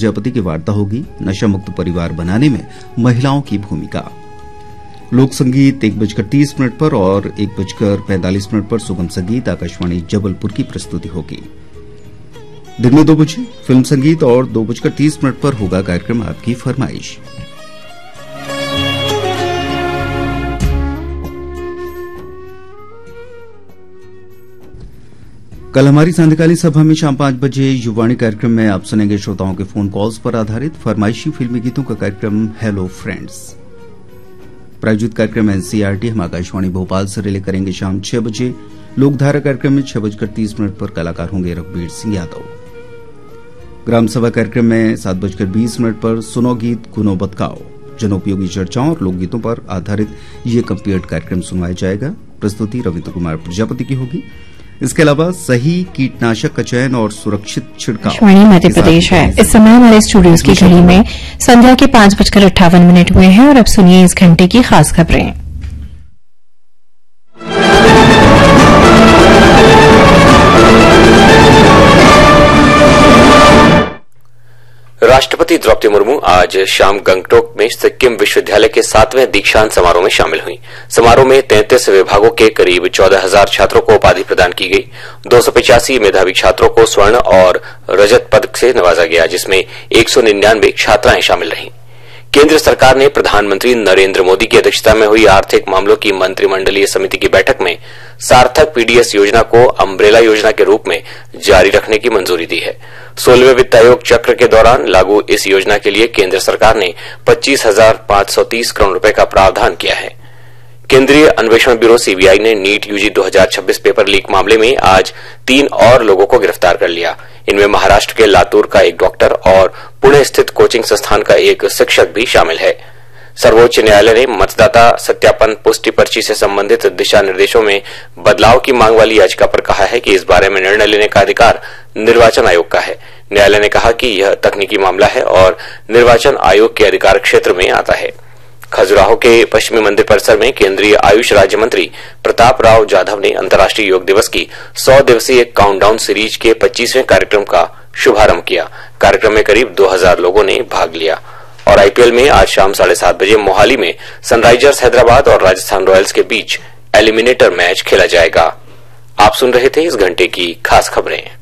प्रजापति की वार्ता होगी। नशा मुक्त परिवार बनाने में महिलाओं की भूमिका। लोक संगीत 1:30 पर और 1:45 पर सुगम संगीत आकाशवाणी जबलपुर की प्रस्तुति होगी। दिन में 2 बजे फिल्म संगीत और 2:30 पर होगा कार्यक्रम आपकी फरमाइश। कल हमारी सांध्यकालीन सभा में शाम 5 बजे युवाणी कार्यक्रम में आप सुनेंगे श्रोताओं के फोन कॉल्स पर आधारित फरमाइशी फिल्मी गीतों का कार्यक्रम हेलो फ्रेंड्स। प्रायोजित कार्यक्रम एनसीईआरटी हम आकाशवाणी भोपाल से रिले करेंगे शाम 6 बजे। लोकधारा कार्यक्रम में 6:30 पर कलाकार होंगे रघुवीर सिंह यादव। ग्राम सभा कार्यक्रम में 7:20 पर सुनो गीत गुनो बतकाओ, जनोपयोगी चर्चाओं और लोकगीतों पर आधारित ये कंपेयर्ड कार्यक्रम सुनवाया जाएगा। प्रस्तुति रविंद्र कुमार प्रजापति की होगी। इसके अलावा सही कीटनाशक का चयन और सुरक्षित छिड़काव मध्य प्रदेश है। इस समय हमारे स्टूडियोज की घड़ी में संध्या के 5:58 हुए हैं और अब सुनिए इस घंटे की खास खबरें। राष्ट्रपति द्रौपदी मुर्मू आज शाम गंगटोक में सिक्किम विश्वविद्यालय के 7वें दीक्षांत समारोह में शामिल हुई। समारोह में 33 विभागों के करीब 14,000 छात्रों को उपाधि प्रदान की गई। 285 मेधावी छात्रों को स्वर्ण और रजत पदक से नवाजा गया, जिसमें 199 छात्राएं शामिल रहीं। केंद्र सरकार ने प्रधानमंत्री नरेंद्र मोदी की अध्यक्षता में हुई आर्थिक मामलों की मंत्रिमंडलीय समिति की बैठक में सार्थक पीडीएस योजना को अम्ब्रेला योजना के रूप में जारी रखने की मंजूरी दी है। 16वें वित्त आयोग चक्र के दौरान लागू इस योजना के लिए केंद्र सरकार ने 25,530 करोड़ रुपए का प्रावधान किया है। केंद्रीय अन्वेषण ब्यूरो सीबीआई ने नीट यूजी 2026 पेपर लीक मामले में आज 3 और लोगों को गिरफ्तार कर लिया। इनमें महाराष्ट्र के लातूर का एक डॉक्टर और पुणे स्थित कोचिंग संस्थान का एक शिक्षक भी शामिल है। सर्वोच्च न्यायालय ने मतदाता सत्यापन पुष्टि पर्ची से संबंधित दिशा निर्देशों में बदलाव की मांग वाली याचिका पर कहा है कि इस बारे में निर्णय लेने का अधिकार निर्वाचन आयोग का है। न्यायालय ने कहा कि यह तकनीकी मामला है और निर्वाचन आयोग के अधिकार क्षेत्र में आता है। खजुराहो के पश्चिमी मंदिर परिसर में केंद्रीय आयुष राज्य मंत्री प्रताप राव जाधव ने अंतर्राष्ट्रीय योग दिवस की 100 दिवसीय काउंटडाउन सीरीज के 25वें कार्यक्रम का शुभारंभ किया। कार्यक्रम में करीब 2000 लोगों ने भाग लिया। और आईपीएल में आज शाम 7:30 बजे मोहाली में सनराइजर्स हैदराबाद और राजस्थान रॉयल्स के बीच एलिमिनेटर मैच खेला जाएगा। आप सुन रहे थे इस घंटे की खास खबरें।